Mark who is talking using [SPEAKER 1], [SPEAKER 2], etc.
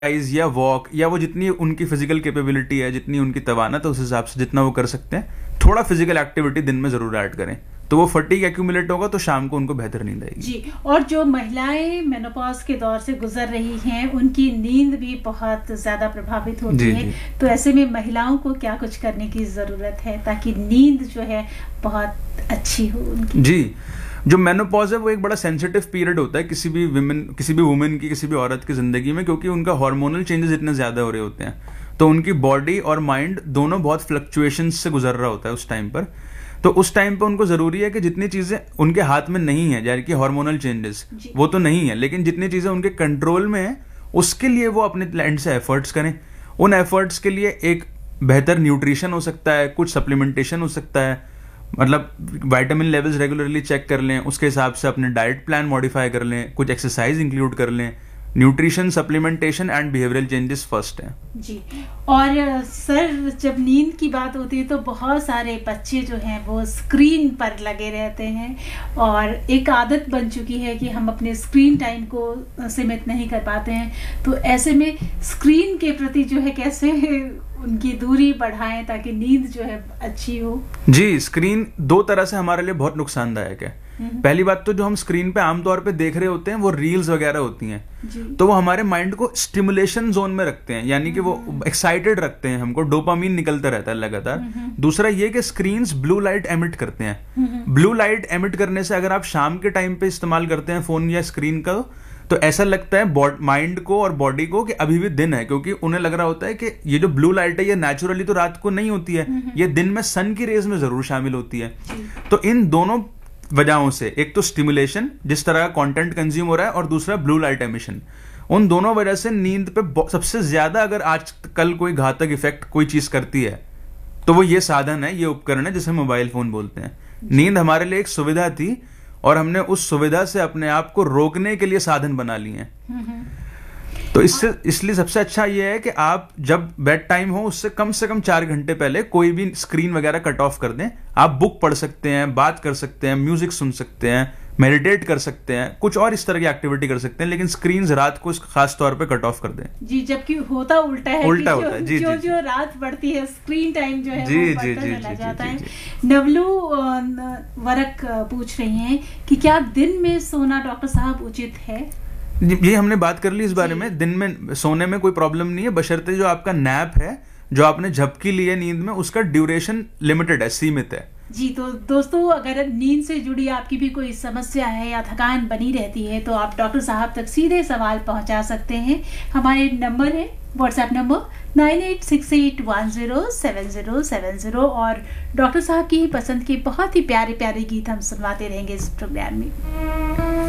[SPEAKER 1] Exercise या walk या वो जितनी उनकी फिजिकल कैपेबिलिटी है, जितनी उनकी तवाना, तो उस हिसाब से जितना वो कर सकते हैं, थोड़ा फिजिकल एक्टिविटी दिन में जरूर ऐड करें, तो वो फटीग एक्यूमुलेट होगा, तो शाम को उनको बेहतर नींद आएगी।
[SPEAKER 2] जी, और जो महिलाएं मेनोपॉज के दौर से गुजर रही हैं, उनकी नींद भी बहुत ज्यादा प्रभावित होती है, तो ऐसे में महिलाओं को क्या कुछ करने की जरूरत है ताकि नींद जो है बहुत अच्छी हो उनकी?
[SPEAKER 1] जी, जो मेनोपॉज है वो एक बड़ा सेंसिटिव पीरियड होता है किसी भी वुमेन की, किसी भी औरत की जिंदगी में, क्योंकि उनका हार्मोनल चेंजेस इतने ज्यादा हो रहे होते हैं, तो उनकी बॉडी और माइंड दोनों बहुत फ्लक्चुएशंस से गुजर रहा होता है उस टाइम पर। तो उस टाइम पे उनको जरूरी है कि जितनी चीजें उनके हाथ में नहीं है, जैसे कि हार्मोनल चेंजेस वो तो नहीं है, लेकिन जितनी चीजें उनके कंट्रोल में है उसके लिए वो अपने एंड से एफर्ट्स करें। उन एफर्ट्स के लिए एक बेहतर न्यूट्रिशन हो सकता है, कुछ सप्लीमेंटेशन हो सकता है, मतलब विटामिन लेवल्स रेगुलरली चेक कर लें, उसके हिसाब से अपने डाइट प्लान मॉडिफाई कर लें, कुछ एक्सरसाइज इंक्लूड कर लें। Nutrition, supplementation and behavioural changes first है
[SPEAKER 2] जी। और सर, जब नींद की बात होती है तो बहुत सारे बच्चे जो हैं वो स्क्रीन पर लगे रहते हैं और एक आदत बन चुकी है कि हम अपने स्क्रीन टाइम को सीमित नहीं कर पाते हैं, तो ऐसे में स्क्रीन के प्रति जो है कैसे उनकी दूरी बढ़ाएं ताकि नींद जो है अच्छी हो?
[SPEAKER 1] जी, स्क्रीन दो तरह से हमारे लिए बहुत नुकसानदायक है। पहली बात तो जो हम स्क्रीन पे आमतौर पे देख रहे होते हैं वो रील्स वगैरह होती हैं, तो वो हमारे माइंड को स्टिमुलेशन जोन में रखते हैं, यानी कि वो एक्साइटेड रखते हैं, हमको डोपामीन निकलता रहता है लगातार। दूसरा ये कि स्क्रीन्स ब्लू लाइट एमिट करते हैं। ब्लू लाइट एमिट करने से अगर आप शाम के टाइम पे इस्तेमाल करते हैं फोन या स्क्रीन का, तो ऐसा लगता है माइंड को और बॉडी को कि अभी भी दिन है, क्योंकि उन्हें लग रहा होता है कि ये जो ब्लू लाइट है ये नेचुरली तो रात को नहीं होती है, ये दिन में सन की रेज में जरूर शामिल होती है। तो इन दोनों वजहों से, एक तो स्टिमुलेशन जिस तरह का कंटेंट कंज्यूम हो रहा है, और दूसरा ब्लू लाइट एमिशन, उन दोनों वजह से नींद पे सबसे ज्यादा अगर आजकल कोई घातक इफेक्ट कोई चीज करती है तो वो ये साधन है, ये उपकरण है जिसे मोबाइल फोन बोलते हैं। नींद हमारे लिए एक सुविधा थी और हमने उस सुविधा से अपने आप को रोकने के लिए साधन बना लिए हैं। तो इसलिए सबसे अच्छा ये है कि आप जब बेड टाइम हो उससे कम से कम 4 घंटे पहले कोई भी स्क्रीन वगैरह कट ऑफ कर दें। आप बुक पढ़ सकते हैं, बात कर सकते हैं, म्यूजिक सुन सकते हैं, मेडिटेट कर सकते हैं, कुछ और इस तरह की एक्टिविटी कर सकते हैं, लेकिन स्क्रीन्स रात को खास तौर पे कट ऑफ कर दें।
[SPEAKER 2] जी, जबकि होता उल्टा है,
[SPEAKER 1] उल्टा होता है। जी,
[SPEAKER 2] जो रात बढ़ती है स्क्रीन टाइम जो है
[SPEAKER 1] जी,
[SPEAKER 2] वो बढ़ता चला जाता है। नवलू वरक पूछ रही हैं कि क्या दिन में सोना डॉक्टर साहब उचित है?
[SPEAKER 1] ये हमने बात कर ली इस बारे में। दिन में सोने में कोई प्रॉब्लम नहीं है, बशर्ते जो आपका नैप है, जो आपने झपकी ली है नींद में, उसका ड्यूरेशन लिमिटेड है, सीमित है।
[SPEAKER 2] जी, तो दोस्तों, अगर नींद से जुड़ी आपकी भी कोई समस्या है या थकान बनी रहती है तो आप डॉक्टर साहब तक सीधे सवाल पहुंचा सकते हैं। हमारे नंबर है व्हाट्सएप नंबर 9868107070 और डॉक्टर साहब की ही पसंद के बहुत ही प्यारे प्यारे गीत हम सुनवाते रहेंगे इस प्रोग्राम में।